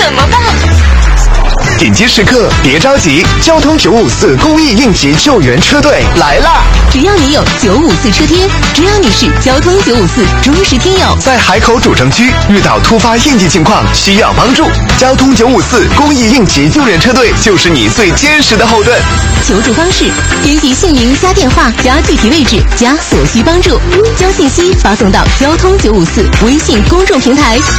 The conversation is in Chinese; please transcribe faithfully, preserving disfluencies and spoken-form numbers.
怎么办？ 紧急时刻别着急，交通九五四公益应急救援车队来啦！ 只要你有九五四车贴，只要你是交通九五四忠实听友， 在海口主城区遇到突发应急情况需要帮助，交通九五四公益应急救援车队就是你最坚实的后盾。 求助方式：编辑姓名加电话加具体位置加所需帮助，将信息发送到交通九五四微信公众平台，